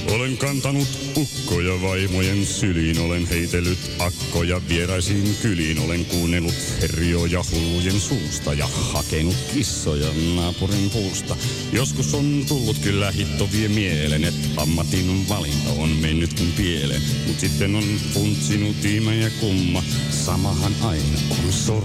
Olen kantanut ukkoja vaimojen syliin, olen heitellyt akkoja vieraisiin kyliin. Olen kuunnellut herjoja hullujen suusta ja hakenut kissoja naapurin puusta. Joskus on tullut kyllä hittovie mielen, että ammatin valinta on mennytkin pieleen. Mut sitten on funtsinut ihme ja kumma, samahan aina on sorma.